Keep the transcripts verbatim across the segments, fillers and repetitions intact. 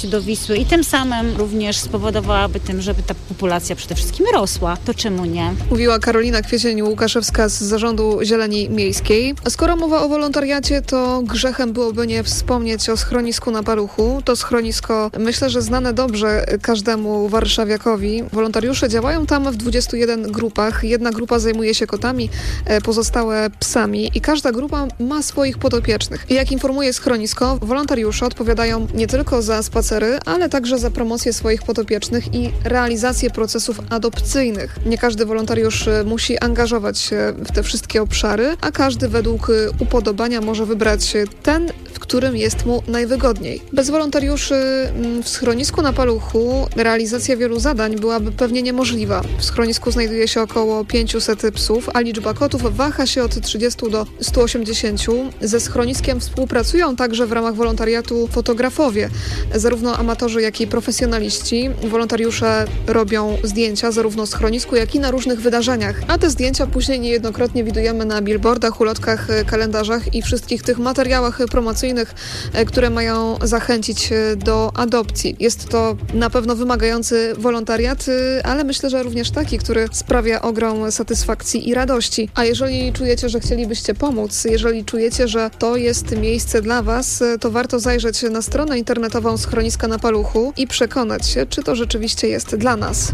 wpływać do Wisły i tym samym również spowodowałaby tym, żeby ta populacja przede wszystkim rosła. To czemu nie? Mówiła Karolina Kwiecień-Łukaszewska z Zarządu Zieleni Miejskiej. Skoro mowa o wolontariacie, to grzechem byłoby nie wspomnieć o schronisku na Paluchu. To schronisko, myślę, że znane dobrze każdemu warszawiakowi. Wolontariusze działają tam w dwudziestu jeden grupach. Jedna grupa zajmuje się kotami, pozostałe psami i każda grupa ma swoich podopiecznych. Jak informuje schronisko, wolontariusze odpowiadają nie tylko za spacery, ale także za promocję swoich podopiecznych i realizację procesów adopcyjnych. Nie każdy wolontariusz musi angażować się w te wszystkie obszary, a każdy według upodobania może wybrać ten, w którym jest mu najwygodniej. Bez wolontariuszy w schronisku na Paluchu realizacja wielu zadań byłaby pewnie niemożliwa. W schronisku znajduje się około pięćset psów, a liczba kotów waha się od trzydziestu do stu osiemdziesięciu. Ze schroniskiem współpracują także w ramach wolontariatu fotografowie, zarówno amatorzy, jak i profesjonaliści. Wolontariusze robią zdjęcia zarówno w schronisku, jak i na różnych wydarzeniach, a te zdjęcia później niejednokrotnie widujemy na billboardach, ulotkach, kalendarzach i wszystkich tych materiałach promocyjnych, które mają zachęcić do adopcji. Jest to na pewno wymagający wolontariat, ale myślę, że również taki, który sprawia ogrom satysfakcji i radości. A jeżeli czujecie, że chcielibyście pomóc, jeżeli czujecie, że to jest miejsce dla Was, to warto zajrzeć na stronę internetową Schroniska na Paluchu i przekonać się, czy to rzeczywiście jest dla nas.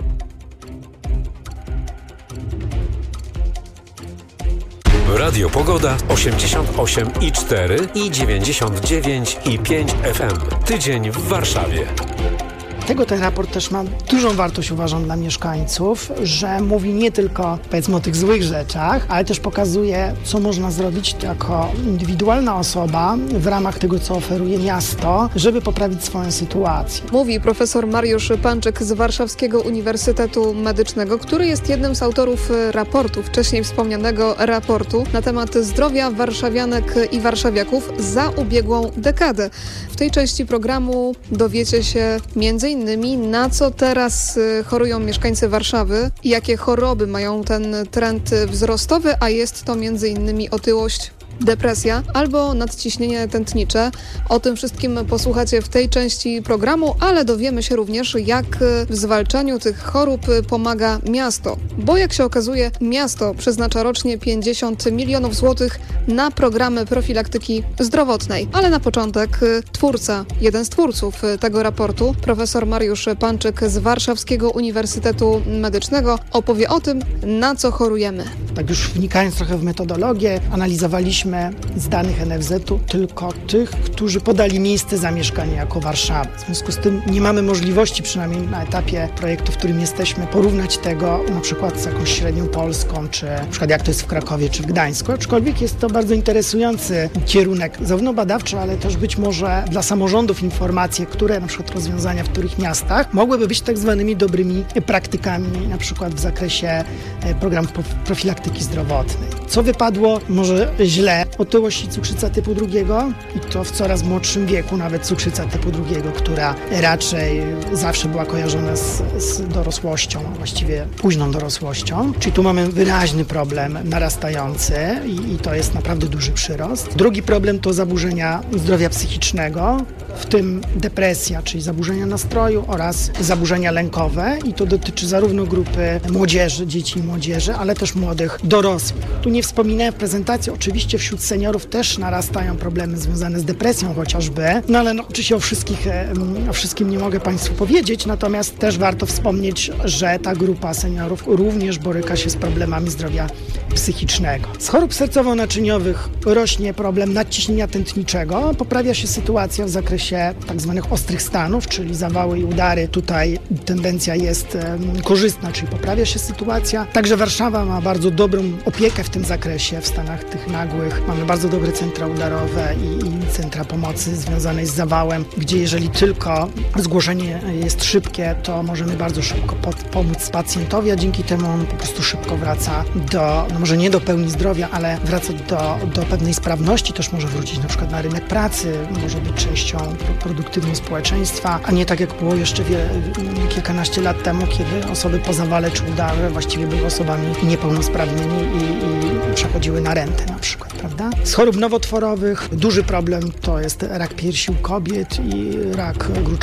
Radio Pogoda osiemdziesiąt osiem i cztery i dziewięćdziesiąt dziewięć i pięć F M. Tydzień w Warszawie. Tego ten raport też ma dużą wartość, uważam, dla mieszkańców, że mówi nie tylko, powiedzmy, o tych złych rzeczach, ale też pokazuje, co można zrobić jako indywidualna osoba w ramach tego, co oferuje miasto, żeby poprawić swoją sytuację. Mówi profesor Mariusz Panczyk z Warszawskiego Uniwersytetu Medycznego, który jest jednym z autorów raportu, wcześniej wspomnianego raportu na temat zdrowia warszawianek i warszawiaków za ubiegłą dekadę. W tej części programu dowiecie się między innymi, na co teraz chorują mieszkańcy Warszawy i jakie choroby mają ten trend wzrostowy, a jest to między innymi otyłość, depresja albo nadciśnienie tętnicze. O tym wszystkim posłuchacie w tej części programu, ale dowiemy się również, jak w zwalczaniu tych chorób pomaga miasto. Bo jak się okazuje, miasto przeznacza rocznie pięćdziesiąt milionów złotych na programy profilaktyki zdrowotnej. Ale na początek twórca, jeden z twórców tego raportu, profesor Mariusz Panczyk z Warszawskiego Uniwersytetu Medycznego, opowie o tym, na co chorujemy. Tak już wnikając trochę w metodologię, analizowaliśmy z danych N F Z u tylko tych, którzy podali miejsce zamieszkania jako Warszawa. W związku z tym nie mamy możliwości, przynajmniej na etapie projektu, w którym jesteśmy, porównać tego na przykład z jakąś średnią Polską, czy na przykład jak to jest w Krakowie, czy w Gdańsku. Aczkolwiek jest to bardzo interesujący kierunek, zarówno badawczy, ale też być może dla samorządów informacje, które na przykład rozwiązania w których miastach mogłyby być tak zwanymi dobrymi praktykami, na przykład w zakresie programów profilaktyki zdrowotnej. Co wypadło może źle? Otyłość i cukrzyca typu drugiego i to w coraz młodszym wieku, nawet cukrzyca typu drugiego, która raczej zawsze była kojarzona z, z dorosłością, właściwie późną dorosłością. Czyli tu mamy wyraźny problem narastający i, i to jest naprawdę duży przyrost. Drugi problem to zaburzenia zdrowia psychicznego, w tym depresja, czyli zaburzenia nastroju oraz zaburzenia lękowe i to dotyczy zarówno grupy młodzieży, dzieci i młodzieży, ale też młodych dorosłych. Tu nie wspominałem w prezentacji, oczywiście wśród seniorów też narastają problemy związane z depresją chociażby, no ale no, oczywiście o, wszystkich, o wszystkim nie mogę Państwu powiedzieć, natomiast też warto wspomnieć, że ta grupa seniorów również boryka się z problemami zdrowia psychicznego. Z chorób sercowo-naczyniowych rośnie problem nadciśnienia tętniczego, poprawia się sytuacja w zakresie tak zwanych ostrych stanów, czyli zawały i udary. Tutaj tendencja jest um, korzystna, czyli poprawia się sytuacja. Także Warszawa ma bardzo dobrą opiekę w tym zakresie, w stanach tych nagłych. Mamy bardzo dobre centra udarowe i, i centra pomocy związanej z zawałem, gdzie jeżeli tylko zgłoszenie jest szybkie, to możemy bardzo szybko pod, pomóc pacjentowi, a dzięki temu on po prostu szybko wraca do, no może nie do pełni zdrowia, ale wraca do, do pewnej sprawności, też może wrócić na przykład na rynek pracy, może być częścią produktywną społeczeństwa, a nie tak jak było jeszcze wie, kilkanaście lat temu, kiedy osoby po zawale czy udarze właściwie były osobami niepełnosprawnymi i, i przechodziły na rentę na przykład, prawda? Z chorób nowotworowych duży problem to jest rak piersi u kobiet i rak gruczołu